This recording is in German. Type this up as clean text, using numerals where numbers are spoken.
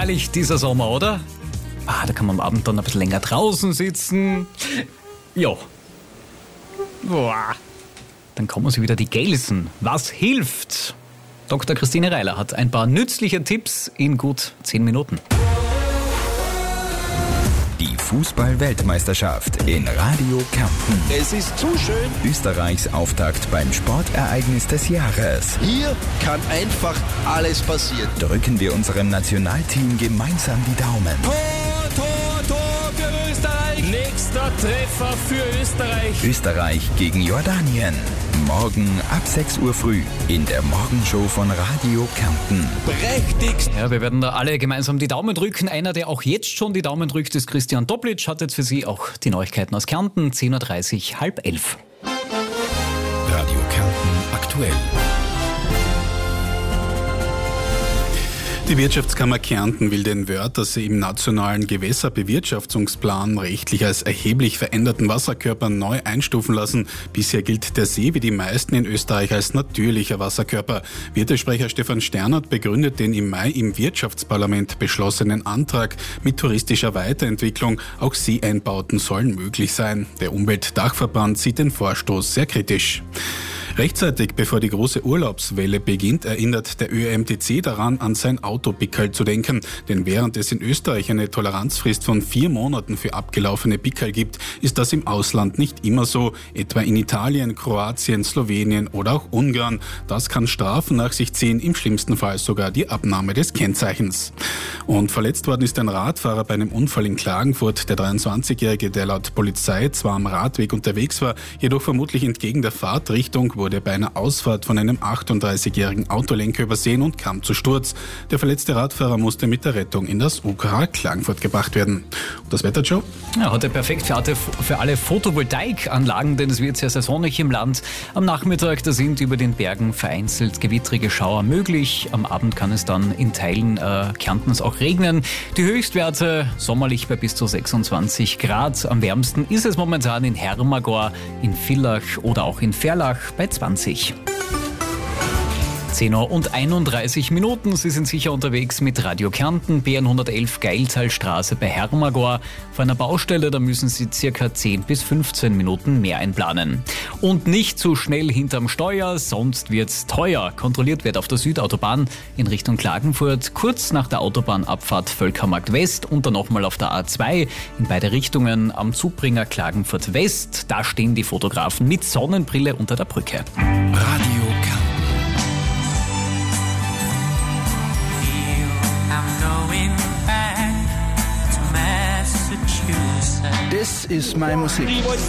herrlich dieser Sommer, oder? Da kann man am Abend dann ein bisschen länger draußen sitzen. Ja. Boah. Dann kommen sie wieder die Gelsen. Was hilft? Dr. Christine Reiler hat ein paar nützliche Tipps in gut 10 Minuten. Die Fußball-Weltmeisterschaft in Radio Kärnten. Es ist zu schön. Österreichs Auftakt beim Sportereignis des Jahres. Hier kann einfach alles passieren. Drücken wir unserem Nationalteam gemeinsam die Daumen. Tor für Österreich. Nächster Treffer für Österreich. Österreich gegen Jordanien. Morgen ab 6 Uhr früh in der Morgenshow von Radio Kärnten. Prächtigst. Ja, wir werden da alle gemeinsam die Daumen drücken. Einer, der auch jetzt schon die Daumen drückt, ist Christian Doblitsch. Hat jetzt für Sie auch die Neuigkeiten aus Kärnten, 10.30 Uhr, 10:30. Radio Kärnten aktuell. Die Wirtschaftskammer Kärnten will den Wörthersee im nationalen Gewässerbewirtschaftungsplan rechtlich als erheblich veränderten Wasserkörper neu einstufen lassen. Bisher gilt der See wie die meisten in Österreich als natürlicher Wasserkörper. Wirtesprecher Stefan Sternert begründet den im Mai im Wirtschaftsparlament beschlossenen Antrag mit touristischer Weiterentwicklung. Auch Seeeinbauten sollen möglich sein. Der Umweltdachverband sieht den Vorstoß sehr kritisch. Rechtzeitig bevor die große Urlaubswelle beginnt, erinnert der ÖMTC daran, an sein Autopickerl zu denken. Denn während es in Österreich eine Toleranzfrist von 4 Monaten für abgelaufene Pickerl gibt, ist das im Ausland nicht immer so. Etwa in Italien, Kroatien, Slowenien oder auch Ungarn. Das kann Strafen nach sich ziehen, im schlimmsten Fall sogar die Abnahme des Kennzeichens. Und verletzt worden ist ein Radfahrer bei einem Unfall in Klagenfurt. Der 23-Jährige, der laut Polizei zwar am Radweg unterwegs war, jedoch vermutlich entgegen der Fahrtrichtung, wurde bei einer Ausfahrt von einem 38-jährigen Autolenker übersehen und kam zu Sturz. Der verletzte Radfahrer musste mit der Rettung in das UKH Klagenfurt gebracht werden. Und das Wetter, Joe? Ja, heute perfekt für alle Photovoltaikanlagen, denn es wird sehr sonnig im Land. Am Nachmittag, da sind über den Bergen vereinzelt gewittrige Schauer möglich. Am Abend kann es dann in Teilen Kärntens auch regnen. Die Höchstwerte sommerlich bei bis zu 26 Grad. Am wärmsten ist es momentan in Hermagor, in Villach oder auch in Verlach bei 20. 10:31 Uhr. Sie sind sicher unterwegs mit Radio Kärnten, BN 111 Geiltalstraße bei Hermagor. Vor einer Baustelle, da müssen Sie circa 10 bis 15 Minuten mehr einplanen. Und nicht zu schnell hinterm Steuer, sonst wird's teuer. Kontrolliert wird auf der Südautobahn in Richtung Klagenfurt, kurz nach der Autobahnabfahrt Völkermarkt West und dann nochmal auf der A2 in beide Richtungen am Zubringer Klagenfurt West. Da stehen die Fotografen mit Sonnenbrille unter der Brücke. Radio Kärnten. Das ist meine Musik.